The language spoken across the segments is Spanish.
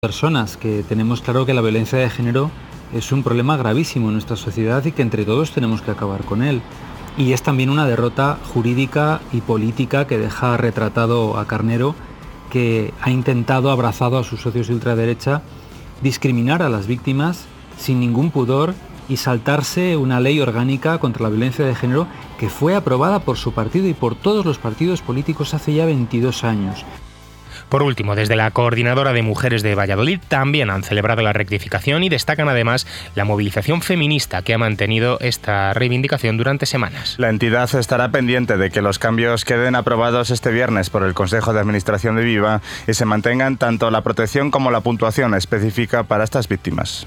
Personas que tenemos claro que la violencia de género es un problema gravísimo en nuestra sociedad y que entre todos tenemos que acabar con él. Y es también una derrota jurídica y política que deja retratado a Carnero, que ha intentado, abrazado a sus socios de ultraderecha, discriminar a las víctimas sin ningún pudor y saltarse una ley orgánica contra la violencia de género que fue aprobada por su partido y por todos los partidos políticos hace ya 22 años. Por último, desde la Coordinadora de Mujeres de Valladolid también han celebrado la rectificación y destacan además la movilización feminista que ha mantenido esta reivindicación durante semanas. La entidad estará pendiente de que los cambios queden aprobados este viernes por el Consejo de Administración de Viva y se mantengan tanto la protección como la puntuación específica para estas víctimas.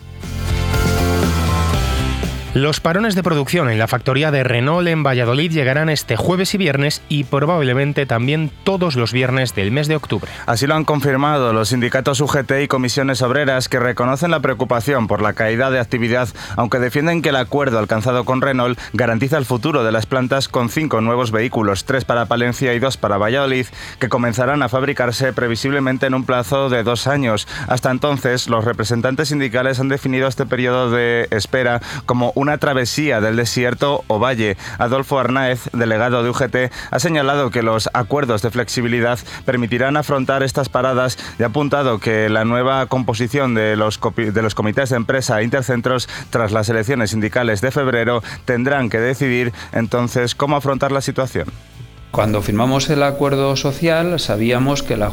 Los parones de producción en la factoría de Renault en Valladolid llegarán este jueves y viernes y probablemente también todos los viernes del mes de octubre. Así lo han confirmado los sindicatos UGT y comisiones obreras, que reconocen la preocupación por la caída de actividad, aunque defienden que el acuerdo alcanzado con Renault garantiza el futuro de las plantas con 5 nuevos vehículos, 3 para Palencia y 2 para Valladolid, que comenzarán a fabricarse previsiblemente en un plazo de 2 años. Hasta entonces, los representantes sindicales han definido este periodo de espera como una travesía del desierto o valle. Adolfo Arnáez, delegado de UGT, ha señalado que los acuerdos de flexibilidad permitirán afrontar estas paradas y ha apuntado que la nueva composición de los comités de empresa e intercentros tras las elecciones sindicales de febrero tendrán que decidir entonces cómo afrontar la situación. Cuando firmamos el acuerdo social sabíamos que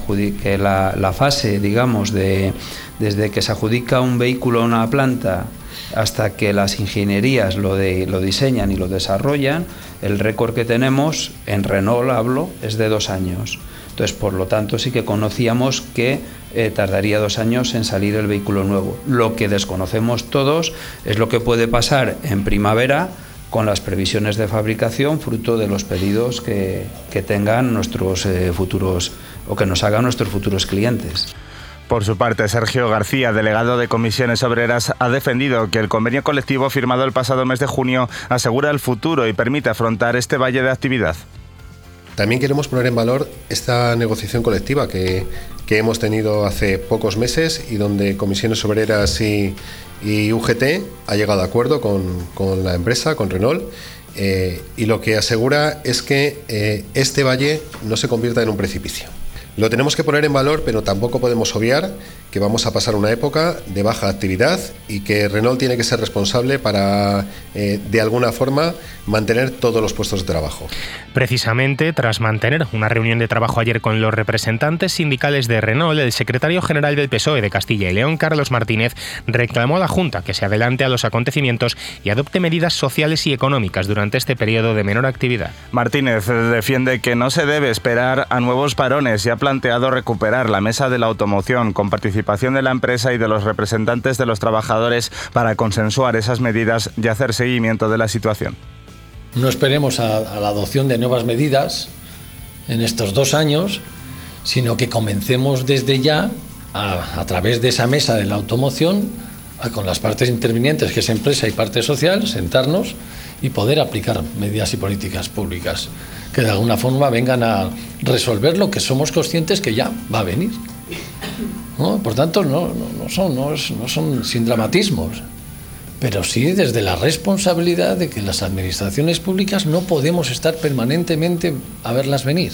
la fase, digamos, desde que se adjudica un vehículo a una planta hasta que las ingenierías lo diseñan y lo desarrollan, el récord que tenemos, en Renault hablo, es de 2 años. Entonces, por lo tanto, sí que conocíamos que tardaría 2 años en salir el vehículo nuevo. Lo que desconocemos todos es lo que puede pasar en primavera con las previsiones de fabricación fruto de los pedidos que tengan nuestros futuros o que nos hagan nuestros futuros clientes. Por su parte, Sergio García, delegado de Comisiones Obreras, ha defendido que el convenio colectivo firmado el pasado mes de junio asegura el futuro y permite afrontar este valle de actividad. También queremos poner en valor esta negociación colectiva que hemos tenido hace pocos meses y donde Comisiones Obreras y UGT ha llegado a acuerdo con la empresa, con Renault, y lo que asegura es que este valle no se convierta en un precipicio. Lo tenemos que poner en valor, pero tampoco podemos obviar que vamos a pasar una época de baja actividad y que Renault tiene que ser responsable para, de alguna forma, mantener todos los puestos de trabajo. Precisamente, tras mantener una reunión de trabajo ayer con los representantes sindicales de Renault, el secretario general del PSOE de Castilla y León, Carlos Martínez, reclamó a la Junta que se adelante a los acontecimientos y adopte medidas sociales y económicas durante este periodo de menor actividad. Martínez defiende que no se debe esperar a nuevos parones y ha planteado recuperar la mesa de la automoción con participación de la empresa y de los representantes de los trabajadores para consensuar esas medidas y hacer seguimiento de la situación. No esperemos a la adopción de nuevas medidas en estos 2 años, sino que comencemos desde ya, a través de esa mesa de la automoción, con las partes intervinientes, que es empresa y parte social, sentarnos y poder aplicar medidas y políticas públicas que de alguna forma vengan a resolver lo que somos conscientes que ya va a venir, ¿no? Por tanto, no son sin dramatismos, pero sí desde la responsabilidad de que las administraciones públicas no podemos estar permanentemente a verlas venir.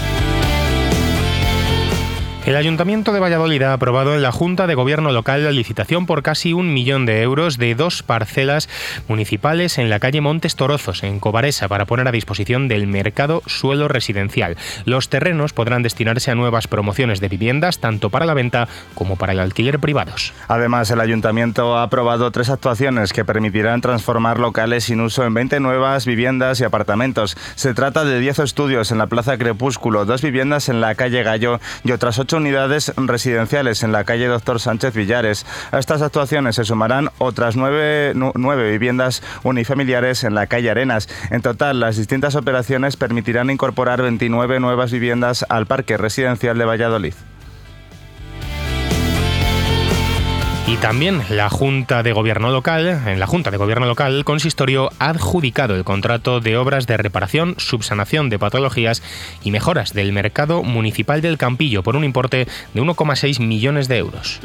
El Ayuntamiento de Valladolid ha aprobado en la Junta de Gobierno local la licitación por casi 1 millón de euros de 2 parcelas municipales en la calle Montes Torozos, en Cobaresa, para poner a disposición del mercado suelo residencial. Los terrenos podrán destinarse a nuevas promociones de viviendas, tanto para la venta como para el alquiler privados. Además, el Ayuntamiento ha aprobado 3 actuaciones que permitirán transformar locales sin uso en 20 nuevas viviendas y apartamentos. Se trata de 10 estudios en la Plaza Crepúsculo, 2 viviendas en la calle Gallo y otras 8 unidades residenciales en la calle Doctor Sánchez Villares. A estas actuaciones se sumarán otras 9 viviendas unifamiliares en la calle Arenas. En total, las distintas operaciones permitirán incorporar 29 nuevas viviendas al parque residencial de Valladolid. Y también en la Junta de Gobierno Local, el consistorio ha adjudicado el contrato de obras de reparación, subsanación de patologías y mejoras del mercado municipal del Campillo por un importe de 1,6 millones de euros.